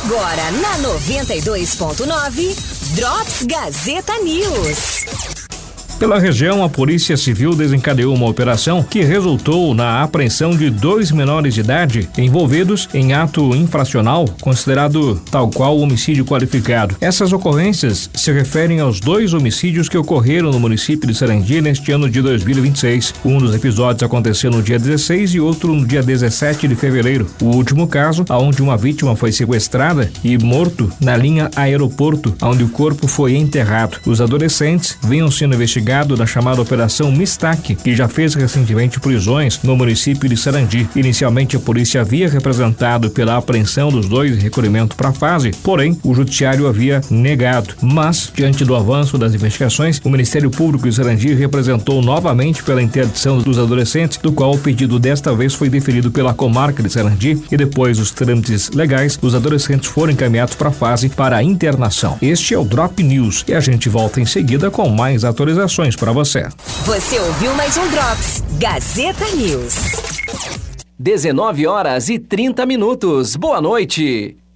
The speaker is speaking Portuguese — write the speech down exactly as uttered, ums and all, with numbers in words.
Agora na noventa e dois ponto nove, Drops Gazeta News. Pela região, a Polícia Civil desencadeou uma operação que resultou na apreensão de dois menores de idade envolvidos em ato infracional considerado tal qual homicídio qualificado. Essas ocorrências se referem aos dois homicídios que ocorreram no município de Sarandi neste ano de dois mil e vinte e seis. Um dos episódios aconteceu no dia dezesseis e outro no dia dezessete de fevereiro. O último caso, onde uma vítima foi sequestrada e morto na linha aeroporto, onde o corpo foi enterrado. Os adolescentes vinham sendo investigados da chamada Operação Mistaque, que já fez recentemente prisões no município de Sarandi. Inicialmente, a polícia havia representado pela apreensão dos dois e recolhimento para a fase, porém, o judiciário havia negado. Mas, diante do avanço das investigações, o Ministério Público de Sarandi representou novamente pela interdição dos adolescentes, do qual o pedido desta vez foi deferido pela comarca de Sarandi, e depois dos trâmites legais, os adolescentes foram encaminhados para a fase para a internação. Este é o Drop News e a gente volta em seguida com mais atualizações para você. Você ouviu mais um Drops Gazeta News. dezenove horas e trinta minutos. Boa noite.